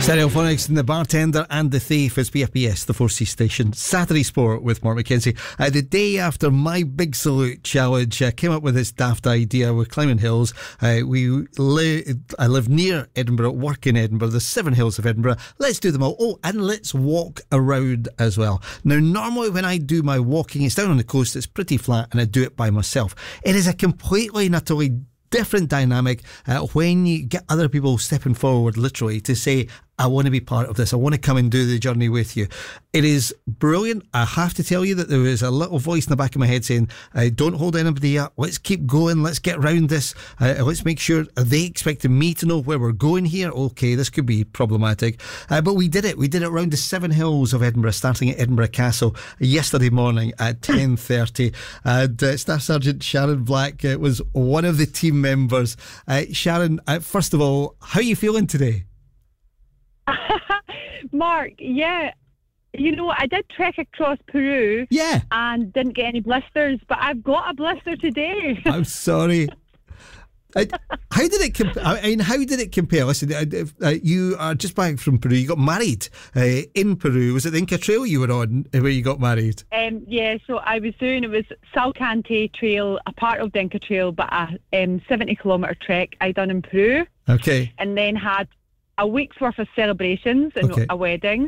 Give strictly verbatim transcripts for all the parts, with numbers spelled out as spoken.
Stereophonics and the Bartender and the Thief is B F B S, the four C station. Saturday Sport with Mark McKenzie. Uh, the day after my Big Salute challenge, I uh, came up with this daft idea. We're climbing hills. Uh, we li- I live near Edinburgh, work in Edinburgh, the seven hills of Edinburgh. Let's do them all. Oh, and let's walk around as well. Now, normally when I do my walking, it's down on the coast, it's pretty flat, and I do it by myself. It is a completely and utterly different dynamic uh, when you get other people stepping forward literally to say, I want to be part of this, I want to come and do the journey with you. It is brilliant. I have to tell you that there was a little voice in the back of my head saying, uh, don't hold anybody up, let's keep going, let's get round this, uh, let's make sure, are they expecting me to know where we're going here? Okay, this could be problematic, uh, but we did it we did it around the seven hills of Edinburgh, starting at Edinburgh Castle yesterday morning at ten thirty, and uh, Staff Sergeant Sharon Black uh, was one of the team members. uh, Sharon, uh, first of all, how are you feeling today? Mark, yeah, you know, I did trek across Peru, yeah, and didn't get any blisters, but I've got a blister today. I'm sorry. I, how did it comp- I mean, how did it compare? Listen, uh, you are just back from Peru. You got married uh, in Peru. Was it the Inca Trail you were on where you got married? Um, yeah, so I was doing, it was Salcante Trail, a part of the Inca Trail, but a um, seventy kilometre trek I done in Peru. Okay. And then had a week's worth of celebrations and okay. a wedding,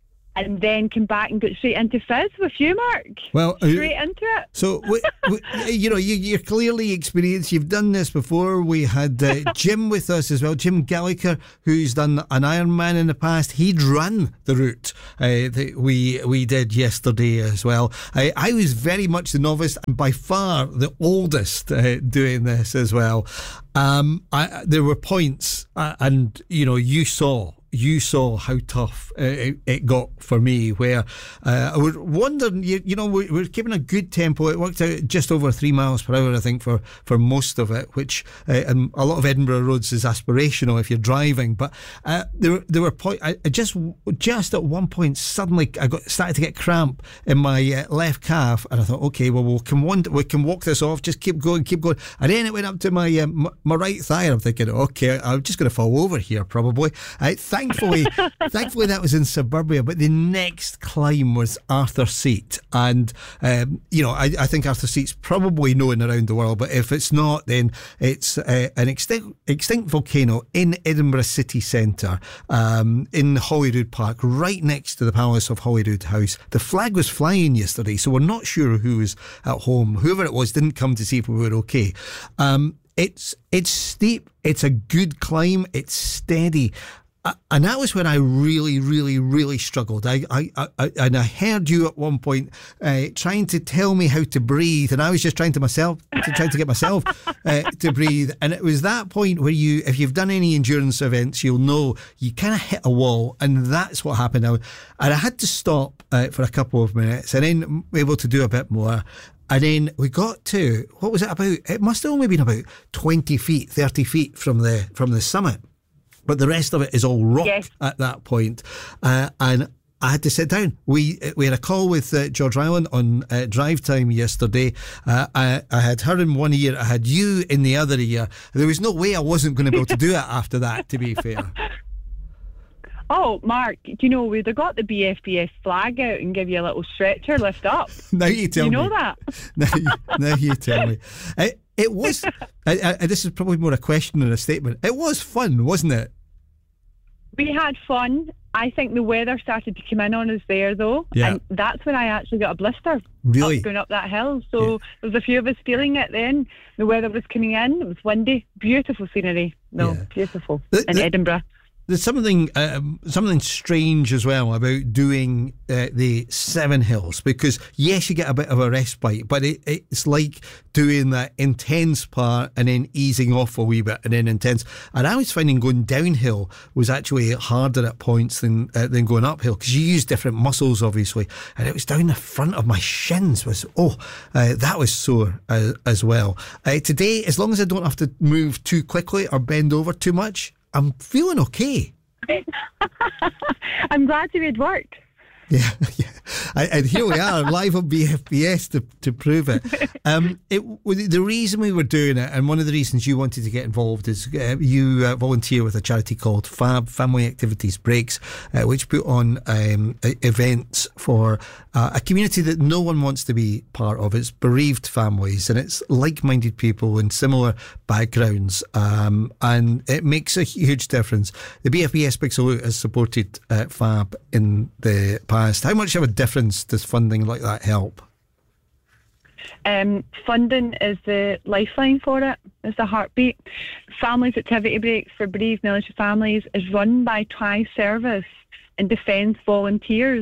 and then came back and got straight into Fizz with you, Mark. Well, straight uh, into it. So, we, we, you know, you, you're clearly experienced. You've done this before. We had uh, Jim with us as well, Jim Gallagher, who's done an Ironman in the past. He'd run the route uh, that we we did yesterday as well. I, I was very much the novice and by far the oldest uh, doing this as well. Um, I, there were points, uh, and you know, you saw. You saw how tough uh, it, it got for me, where uh, I was wondering, you, you know, we, we're keeping a good tempo. It worked out just over three miles per hour, I think, for, for most of it, which uh, and a lot of Edinburgh roads is aspirational if you're driving. But uh, there, there were points, I, I just, just at one point, suddenly I got started to get cramp in my uh, left calf, and I thought, okay, well, we can, one, we can walk this off, just keep going, keep going. And then it went up to my, uh, my, my right thigh, and I'm thinking, okay, I'm just going to fall over here, probably. I Thankfully, thankfully that was in Suburbia, but the next climb was Arthur Seat, and um, you know, I, I think Arthur Seat's probably known around the world, but if it's not, then it's uh, an extinct, extinct volcano in Edinburgh city centre, um, in Holyrood Park, right next to the Palace of Holyrood House. The flag was flying yesterday, so we're not sure who was at home. Whoever it was didn't come to see if we were okay. Um, it's it's steep, it's a good climb, it's steady. And that was when I really, really, really struggled. I, I, I and I heard you at one point uh, trying to tell me how to breathe, and I was just trying to myself, to trying to get myself uh, to breathe. And it was that point where you, if you've done any endurance events, you'll know you kind of hit a wall, and that's what happened now. And I had to stop uh, for a couple of minutes, and then able to do a bit more. And then we got to, what was it about? It must have only been about twenty feet, thirty feet from the from the summit. But the rest of it is all rock yes. at that point. Uh, and I had to sit down. We we had a call with uh, George Ryland on uh, drive time yesterday. Uh, I, I had her in one ear, I had you in the other ear. There was no way I wasn't going to be able to do it after that, to be fair. Oh, Mark, do you know, we'd have got the B F B S flag out and give you a little stretcher lift up. Now you tell you me. You know that? now, you, now you tell me. It, it was, I, I, this is probably more a question than a statement. It was fun, wasn't it? We had fun. I think the weather started to come in on us there, though. Yeah. And that's when I actually got a blister. Really? Up, going up that hill. So yeah. there was a few of us feeling it then. The weather was coming in. It was windy. Beautiful scenery. No, yeah. beautiful. The, in the, Edinburgh. There's something um, something strange as well about doing uh, the Seven Hills, because yes, you get a bit of a respite, but it, it's like doing that intense part and then easing off a wee bit and then intense. And I was finding going downhill was actually harder at points than uh, than going uphill, because you use different muscles obviously, and it was down the front of my shins was oh uh, that was sore uh, as well. Uh, today, as long as I don't have to move too quickly or bend over too much, I'm feeling okay. I'm glad you had worked. Yeah, yeah. and, and here we are, live on B F B S to, to prove it. Um, it. The reason we were doing it, and one of the reasons you wanted to get involved, is uh, you uh, volunteer with a charity called FAB, Family Activities Breaks, uh, which put on um, events for uh, a community that no one wants to be part of. It's bereaved families, and it's like-minded people in similar backgrounds, um, and it makes a huge difference. The B F B S Big Salute has supported uh, FAB in the past. How much of a difference does funding like that help? Um, funding is the lifeline for it. It's the heartbeat. Families Activity Breaks for bereaved military families is run by Tri-Service and Defence volunteers.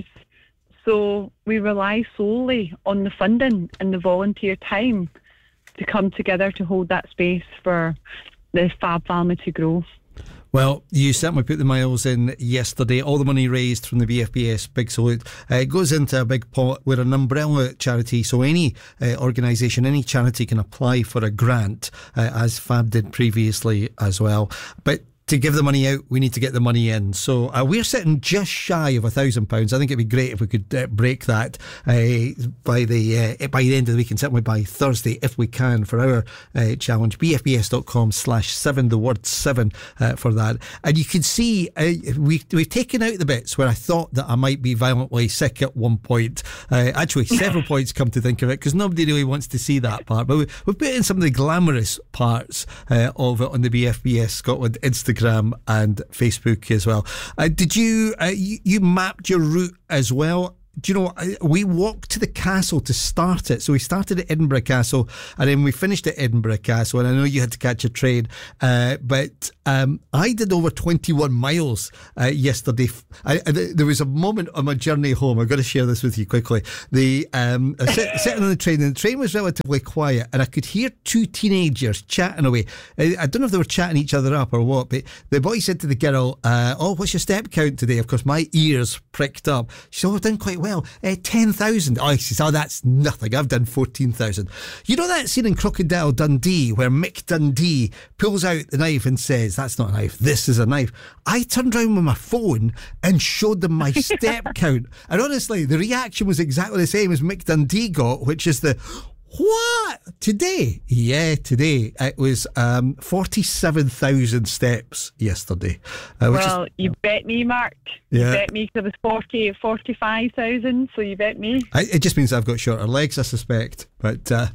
So we rely solely on the funding and the volunteer time to come together to hold that space for the FAB family to grow. Well, you certainly put the miles in yesterday. All the money raised from the B F B S Big Salute uh, goes into a big pot. We're an umbrella charity, so any uh, organisation, any charity can apply for a grant, uh, as FAB did previously as well. But to give the money out, we need to get the money in. So uh, we're sitting just shy of a thousand pounds. I think it'd be great if we could uh, break that uh, by the uh, by the end of the week, and certainly by Thursday if we can, for our uh, challenge. B F B S dot com slash seven, the word seven uh, for that. And you can see uh, we, we've taken out the bits where I thought that I might be violently sick at one point. Uh, actually, several points come to think of it, because nobody really wants to see that part. But we, we've put in some of the glamorous parts uh, of it on the B F B S Scotland Instagram and Facebook as well. Uh, did you, uh, you you mapped your route as well? Do you know, we walked to the castle to start it. So we started at Edinburgh Castle, and then we finished at Edinburgh Castle. And I know you had to catch a train, uh, but um, I did over twenty-one miles uh, yesterday. I, I, there was a moment on my journey home. I've got to share this with you quickly. The um, I was sit, sitting on the train, and the train was relatively quiet, and I could hear two teenagers chatting away. I, I don't know if they were chatting each other up or what, but the boy said to the girl, uh, "Oh, what's your step count today?" Of course, my ears pricked up. She said, "Oh, I've done quite well. Well, uh, ten thousand. Oh, he says, oh, that's nothing. I've done fourteen thousand. You know that scene in Crocodile Dundee where Mick Dundee pulls out the knife and says, that's not a knife, this is a knife. I turned around with my phone and showed them my step count. And honestly, the reaction was exactly the same as Mick Dundee got, which is the, what? Today? Yeah, today. It was um, forty-seven thousand steps yesterday. Uh, which well, is, you bet me, Mark. Yeah. You bet me, because it was forty, forty-five thousand, so you bet me. I, it just means I've got shorter legs, I suspect. But uh,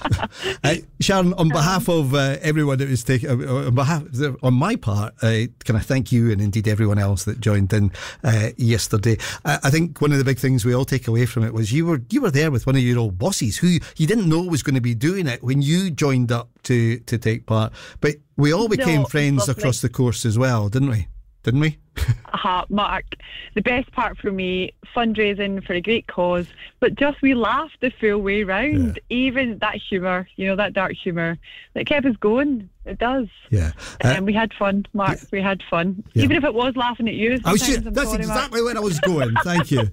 uh, Sharon, on behalf of uh, everyone that was taking, uh, on behalf, on my part, uh, can I thank you and indeed everyone else that joined in uh, yesterday. Uh, I think one of the big things we all take away from it was you were you were there with one of your old bosses who you didn't know was going to be doing it when you joined up to to take part. But we all became no, friends lovely. across the course as well, didn't we? Didn't we? uh, Mark, the best part for me, fundraising for a great cause, but just we laughed the full way round. Yeah. Even that humour, you know, that dark humour, that kept us going. It does. Yeah. Uh, and we had fun, Mark. Yeah. We had fun. Yeah. Even if it was laughing at you. I was just, that's sorry, exactly Mark. Where I was going. Thank you.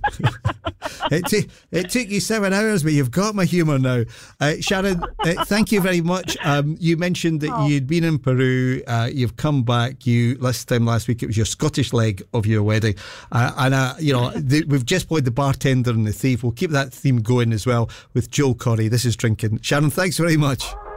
it, t- it took you seven hours, but you've got my humour now. Uh, Sharon, uh, thank you very much. Um, you mentioned that oh. you'd been in Peru. Uh, you've come back. You Last time last week, it was your Scottish leg of your wedding. Uh, and, uh, you know, the, we've just played The Bartender and the Thief. We'll keep that theme going as well with Joel Corry. This is Drinking. Sharon, thanks very much.